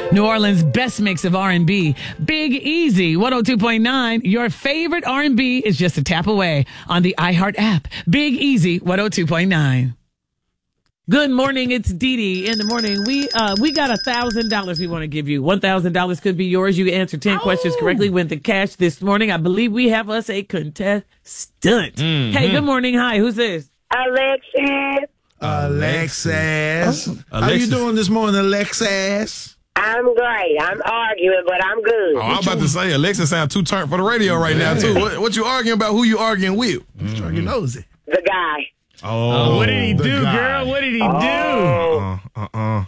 New Orleans' best mix of R&B. Big Easy, 102.9. Your favorite R&B is just a tap away on the iHeart app. Big Easy, 102.9. Good morning. It's Dee Dee in the morning. We got $1,000 we want to give you. $1,000 could be yours. You answer 10 questions correctly. Win the cash this morning. I believe we have us a contestant. Hey, good morning. Hi, who's this? Alexis. How you doing this morning, Alexis? I'm great. I'm arguing, but I'm good. Oh, I'm about to say, Alexa sounds too turned for the radio right now, too. What you arguing about? Who you arguing with? Trying your nosy. The guy. Oh, what did he do, girl? What did he do?